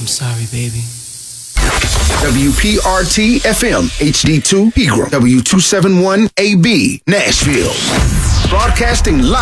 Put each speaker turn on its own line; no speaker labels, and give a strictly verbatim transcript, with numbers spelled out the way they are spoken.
sorry, baby.
W P R T F M, H D two, Pegram, W two seventy-one A B, Nashville. Broadcasting live.